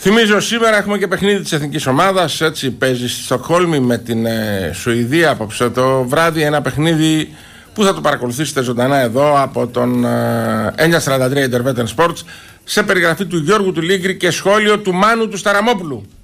Θυμίζω σήμερα έχουμε και παιχνίδι της εθνικής ομάδας. Έτσι παίζει στη Στοκχόλμη με την Σουηδία απόψε το βράδυ. Ένα παιχνίδι που θα το παρακολουθήσετε ζωντανά εδώ από τον 943 Intervetten Sports, σε περιγραφή του Γιώργου του Λίγκρη και σχόλιο του Μάνου του Σταραμόπουλου.